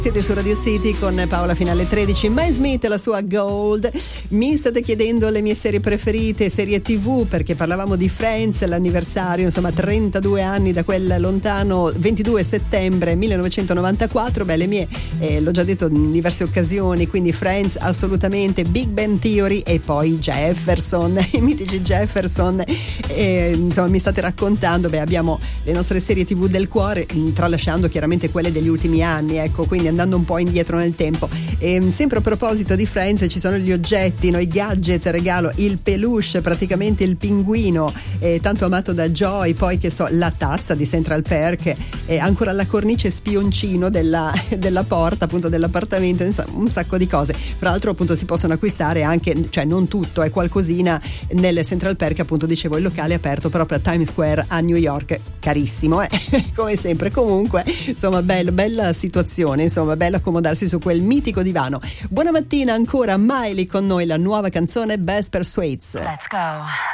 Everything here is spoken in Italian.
Siete su Radio City con Paola fino alle 13. Mai Smith e la sua Gold. Mi state chiedendo le mie serie preferite, serie TV, perché parlavamo di Friends, l'anniversario, insomma 32 anni da quel lontano 22 settembre 1994. Beh, le mie l'ho già detto in diverse occasioni, quindi Friends assolutamente, Big Bang Theory e poi Jefferson, i mitici Jefferson. Insomma, mi state raccontando, abbiamo le nostre serie TV del cuore, tralasciando chiaramente quelle degli ultimi anni, ecco, quindi andando un po' indietro nel tempo. Sempre a proposito di Friends ci sono gli oggetti, i gadget, regalo il peluche, praticamente il pinguino tanto amato da Joy, poi la tazza di Central Perk, ancora la cornice spioncino della porta appunto dell'appartamento, insomma un sacco di cose. Fra l'altro appunto si possono acquistare anche, cioè non tutto, qualcosina nel Central Perk, appunto dicevo il locale aperto proprio a Times Square a New York, carissimo come sempre. Comunque insomma bella situazione, insomma bello accomodarsi su quel mitico divano. Buona mattina ancora, Miley con noi, la nuova canzone Best Persuades. Let's go.